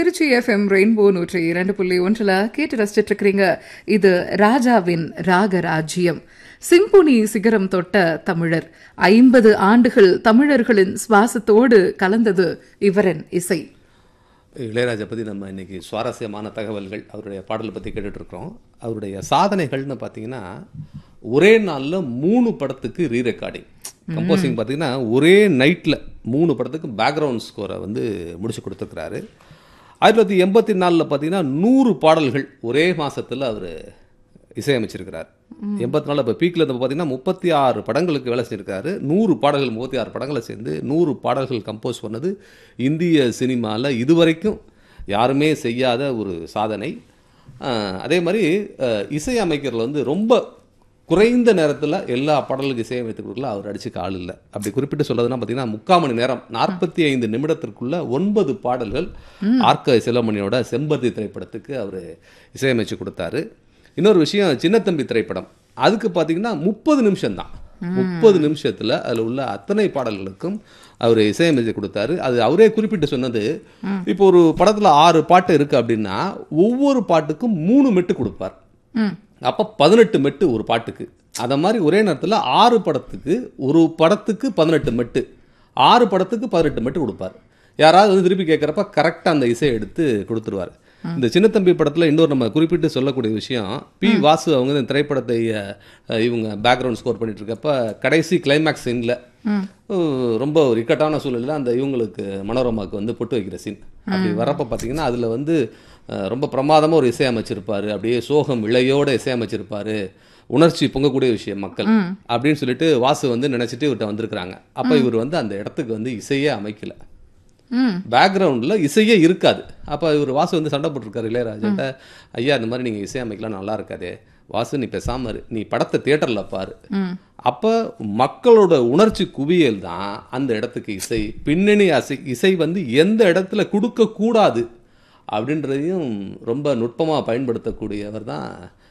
Trichy FM rainbow 102.1 கேட்டு ரசிச்சிட்டு இருக்கிறீங்க. இது ராஜாவின் ராகராஜ்யம். சிம்பொனி சிகரம் தொட்ட தமிழர். 50 ஆண்டுகள் தமிழர்களின் சுவாசத்தோடு கலந்தது இவரின் இசை. இளையராஜா பற்றி நம்ம இன்னைக்கு சுவாரஸ்யமான தகவல்கள், அவருடைய பாடலை பற்றி கேட்டுட்ருக்கோம். அவருடைய சாதனைகள்னு பார்த்தீங்கன்னா, ஒரே நாளில் 3 படத்துக்கு ரீ ரெக்கார்டிங். கம்போசிங் பார்த்தீங்கன்னா ஒரே நைட்டில் 3 படத்துக்கு பேக்ரவுண்ட் ஸ்கோரை வந்து முடிச்சு கொடுத்துருக்கிறாரு. 1984 பார்த்தீங்கன்னா 100 பாடல்கள் ஒரே மாதத்தில் அவர் இசையமைச்சிருக்கிறார். 84 இப்போ பீக்கில் இருந்து பார்த்தீங்கன்னா 36 படங்களுக்கு வேலை செஞ்சிருக்காரு. 100 பாடல்கள் 36 படங்களை சேர்ந்து 100 பாடல்கள் கம்போஸ் பண்ணது இந்திய சினிமாவில் இதுவரைக்கும் யாருமே செய்யாத ஒரு சாதனை. அதே மாதிரி இசையமைக்கிறதுல வந்து ரொம்ப குறைந்த நேரத்தில் எல்லா பாடல்களுக்கு இசையமைத்து கொடுக்கல அவர் அடிச்சுக்க ஆள் இல்லை. அப்படி குறிப்பிட்டு சொல்றதுன்னா பார்த்தீங்கன்னா 3/4 மணி நேரம் 45 நிமிடத்திற்குள்ள 9 பாடல்கள் ஆர்க செல்வமணியோட செம்பருத்தி திரைப்படத்துக்கு அவர் இசையமைச்சு கொடுத்தாரு. இன்னொரு விஷயம், சின்னத்தம்பி திரைப்படம், அதுக்கு பார்த்தீங்கன்னா 30 நிமிஷம் தான். 30 நிமிஷத்தில் அதில் உள்ள அத்தனை பாடல்களுக்கும் அவர் இசையமைச்சு கொடுத்தாரு. அது அவரே குறிப்பிட்டு சொன்னது, இப்போ ஒரு படத்தில் 6 பாட்டு இருக்கு அப்படின்னா ஒவ்வொரு பாட்டுக்கும் 3 மெட்டு கொடுப்பார். அப்போ 18 மெட்டு ஒரு பாட்டுக்கு. அதை மாதிரி ஒரே நேரத்தில் 6 படத்துக்கு, ஒரு படத்துக்கு 18 மெட்டு, 6 படத்துக்கு 18 மெட்டு கொடுப்பார். யாராவது வந்து திருப்பி கேட்குறப்ப கரெக்டாக அந்த இசையை எடுத்து கொடுத்துருவார். இந்த சின்னத்தம்பி படத்தில் இன்னொரு நம்ம குறிப்பிட்டு சொல்லக்கூடிய விஷயம், பி வாசு அவங்க இந்த திரைப்படத்தை இவங்க பேக்ரவுண்ட் ஸ்கோர் பண்ணிட்டு இருக்கப்ப கடைசி கிளைமேக்ஸ் சீனில் ரொம்ப ஒரு இக்கட்டான சூழலில் அந்த இவங்களுக்கு மனோரமாவுக்கு வந்து பொட்டு வைக்கிற சீன் அப்படி வரப்போ பார்த்தீங்கன்னா அதில் வந்து ரொம்ப பிரமாதமாக ஒரு இசையமைச்சிருப்பார். அப்படியே சோகம் இழையோட இசையமைச்சிருப்பார். உணர்ச்சி பொங்கக்கூடிய விஷயம் மக்கள் அப்படின்னு சொல்லிட்டு வாசு வந்து நினச்சிட்டு இவர்கிட்ட வந்திருக்கிறாங்க. அப்போ இவர் வந்து அந்த இடத்துக்கு வந்து இசையே அமைக்கல, பேக்ரவுண்டில் இசையே இருக்காது. அப்போ இவர் வாசு வந்து சண்டை போட்டிருக்காரு இளையராஜாட்ட, ஐயா இந்த மாதிரி நீங்கள் இசை அமைக்கலாம் நல்லா இருக்காதே வாசு, நீ பேசாம நீ படத்தை தியேட்டரில் பாரு. அப்போ மக்களோட உணர்ச்சி குவியல் தான் அந்த இடத்துக்கு இசை. பின்னணி இசை வந்து எந்த இடத்துல கொடுக்கக்கூடாது அப்படின்றதையும் ரொம்ப நுட்பமாக பயன்படுத்தக்கூடியவர் தான்